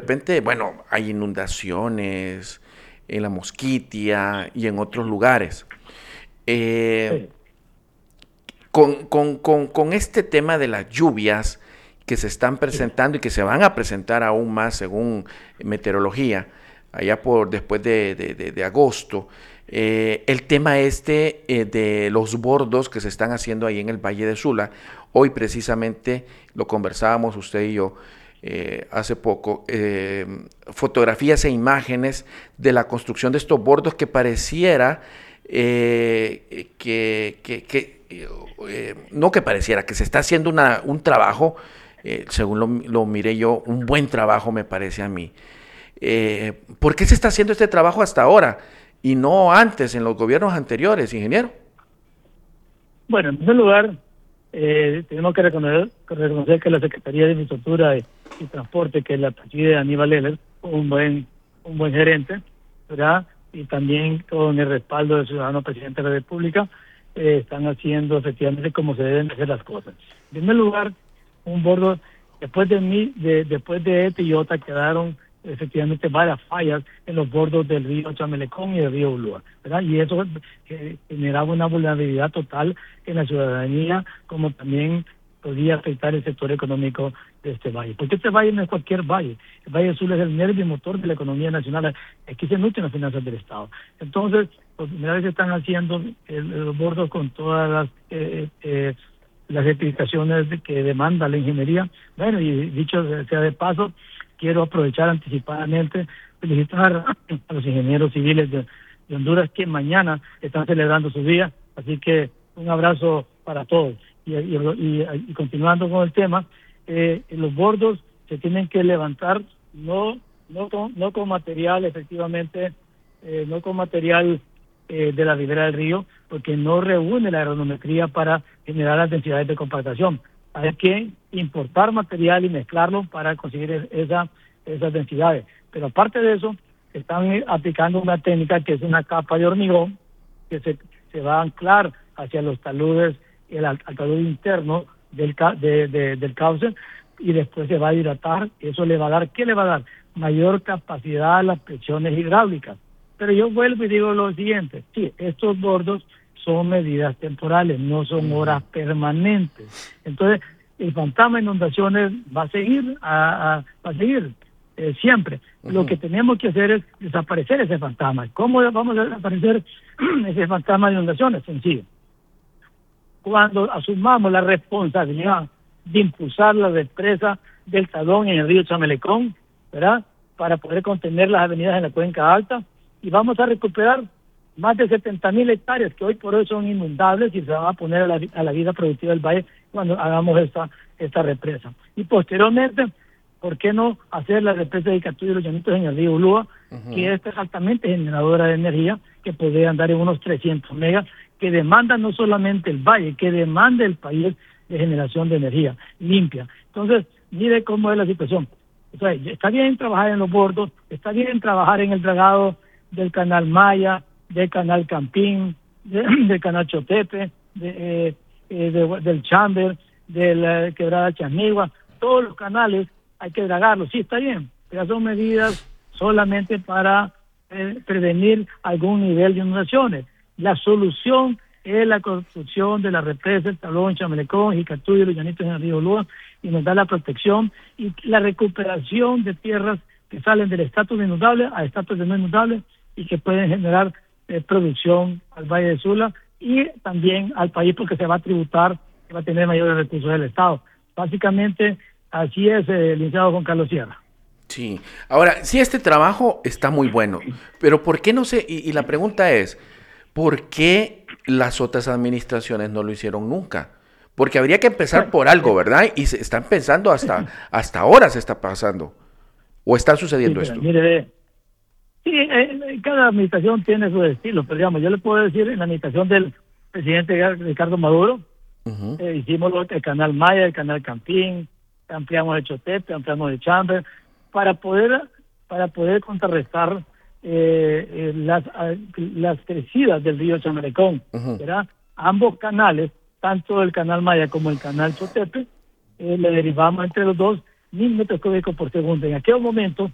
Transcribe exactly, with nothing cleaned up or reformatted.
repente, bueno, hay inundaciones en la Mosquitia y en otros lugares. Eh, Sí. con, con, con, con este tema de las lluvias que se están Sí. presentando y que se van a presentar aún más según meteorología, allá por después de, de, de, de agosto, eh, el tema este eh, de los bordos que se están haciendo ahí en el Valle de Sula, hoy precisamente lo conversábamos usted y yo, eh, hace poco, eh, fotografías e imágenes de la construcción de estos bordos que pareciera eh, que, que, que eh, no que pareciera, que se está haciendo una, un trabajo, eh, según lo, lo miré yo, un buen trabajo me parece a mí. Eh, ¿Por qué se está haciendo este trabajo hasta ahora y no antes, en los gobiernos anteriores, ingeniero? Bueno, en primer lugar, eh, tenemos que reconocer, que reconocer que la Secretaría de Infraestructura y, y Transporte, que la preside Aníbal Heller, un buen, un buen gerente, ¿verdad? Y también con el respaldo del ciudadano presidente de la República, eh, están haciendo efectivamente como se deben hacer las cosas. En primer lugar, un bordo, después de mí, de, después de este y otra quedaron efectivamente varias fallas en los bordos del río Chamelecón y del río Ulúa, ¿verdad? Y eso eh, generaba una vulnerabilidad total en la ciudadanía, como también podía afectar el sector económico de este valle. Porque este valle no es cualquier valle. El Valle Azul es el nervio y motor de la economía nacional. Aquí se nutren las finanzas del Estado. Entonces, por primera vez se están haciendo el, los bordos con todas las eh, eh, las certificaciones que demanda la ingeniería. Bueno, y dicho sea de paso, quiero aprovechar anticipadamente, felicitar a los ingenieros civiles de, de Honduras que mañana están celebrando su día, así que un abrazo para todos. Y, y, y, y continuando con el tema, eh, los bordos se tienen que levantar no no con, no con material, efectivamente, eh, no con material eh, de la ribera del río, porque no reúne la aeronometría para generar las densidades de compactación. Hay que importar material y mezclarlo para conseguir esa, esas densidades. Pero aparte de eso, están aplicando una técnica que es una capa de hormigón que se, se va a anclar hacia los taludes, el al, al talud interno del, de, de, del cauce, y después se va a hidratar. Eso le va a dar, ¿qué le va a dar? Mayor capacidad a las presiones hidráulicas. Pero yo vuelvo y digo lo siguiente, sí, estos bordos son medidas temporales, no son horas permanentes. Entonces, el fantasma de inundaciones va a seguir, a, a, va a seguir eh, siempre. Uh-huh. Lo que tenemos que hacer es desaparecer ese fantasma. ¿Cómo vamos a desaparecer ese fantasma de inundaciones? Sencillo. Cuando asumamos la responsabilidad de impulsar la represa del Talón en el río Chamelecón, ¿verdad?, para poder contener las avenidas en la cuenca alta, y vamos a recuperar más de setenta mil hectáreas que hoy por hoy son inundables y se van a poner a la, a la vida productiva del valle cuando hagamos esta, esta represa. Y posteriormente, ¿por qué no hacer la represa de Icatú y los Llanitos en el río Ulúa, uh-huh, que es altamente generadora de energía, que podría andar en unos trescientos megas, que demanda no solamente el valle, que demanda el país de generación de energía limpia? Entonces, mire cómo es la situación. O sea, está bien trabajar en los bordos, está bien trabajar en el dragado del canal Maya, del canal Campín, de, del canal Chotepe, de, eh, eh, de, del Chamber, de la quebrada Chanigua. Todos los canales hay que dragarlos, sí, está bien, pero son medidas solamente para eh, prevenir algún nivel de inundaciones. La solución es la construcción de la represa, el Talón, Chamelecón, Jicatú y los Llanitos en el río Ulúa, y nos da la protección y la recuperación de tierras que salen del estatus de inundable a estatus de no inundable y que pueden generar eh, producción al Valle de Sula y también al país, porque se va a tributar, que va a tener mayores recursos del Estado. Básicamente, así es, eh, el licenciado Juan Carlos Sierra. Sí, ahora, sí, este trabajo está muy bueno, pero ¿por qué no se...? Y, y la pregunta es, ¿por qué las otras administraciones no lo hicieron nunca? Porque habría que empezar Bueno, por algo, eh, ¿verdad? Y se está empezando hasta, hasta ahora se está pasando. ¿O está sí, sucediendo pero esto? mire, sí, eh, cada administración tiene su estilo, pero digamos, yo le puedo decir, en la administración del presidente Ricardo Maduro, uh-huh, eh, hicimos lo, el canal Maya, el canal Campín, ampliamos el Chotepe, ampliamos el Chamber, para poder para poder contrarrestar eh, eh, las las crecidas del río Chamelecón, uh-huh, ¿verdad? Ambos canales, tanto el canal Maya como el canal Chotepe, eh, le derivamos entre los dos mil metros cúbicos por segundo. En aquel momento